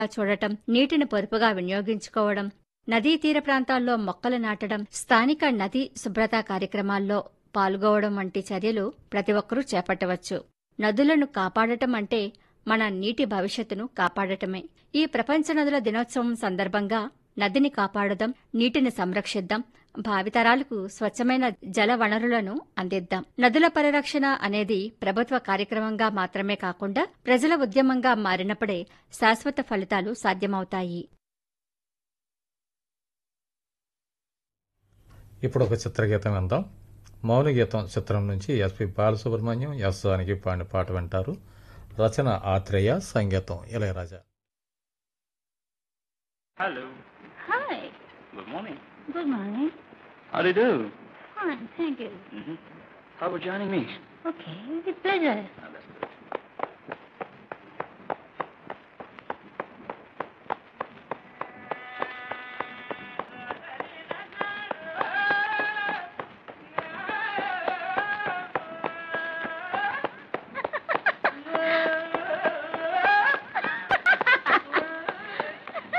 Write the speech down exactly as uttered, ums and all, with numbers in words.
చూడటం, నీటిని పొదుపుగా వినియోగించుకోవడం, నదీ తీర ప్రాంతాల్లో మొక్కలు నాటడం, స్థానిక నదీ శుభ్రతా కార్యక్రమాల్లో పాల్గొవడం వంటి చర్యలు ప్రతి ఒక్కరూ చేపట్టవచ్చు. నదులను కాపాడటం అంటే మన నీటి భవిష్యత్తును కాపాడటమే. ఈ ప్రపంచ నదుల దినోత్సవం సందర్భంగా నదిని కాపాడుదాం, నీటిని సంరక్షిద్దాం, భావితరాలకు స్వచ్ఛమైన జల వనరులను అందిద్దాం. నదుల పరిరక్షణ అనేది ప్రభుత్వ కార్యక్రమంగా మాత్రమే కాకుండా ప్రజల ఉద్యమంగా మారినప్పుడే శాశ్వత ఫలితాలు సాధ్యమవుతాయి. ఇప్పుడు ఒక చిత్రగీతం విందాం. మౌనగీతం చిత్రం నుంచి ఎస్పి బాలసుబ్రహ్మణ్యం, ఎస్ జానకి పాడిన పాట వింటారు. రచన ఆత్రేయ, సంగీతం Ilaiyaraaja. Hello. Hi. Good morning. Good morning. How do you do? Fine, thank you. Mm-hmm. How about joining me? Okay, with pleasure. Oh, that's good.